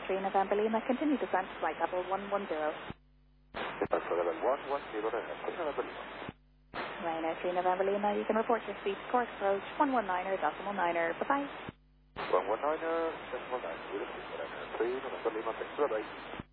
3 November Lima, continue descent, flight level 110. For level 110, November Lima. Ryanair 3 November Lima, you can report your speed to course approach 119er, decimal 9er. Bye-bye. 119er, decimal 9, beautiful. Ryanair 3 November Lima, thanks, bye-bye.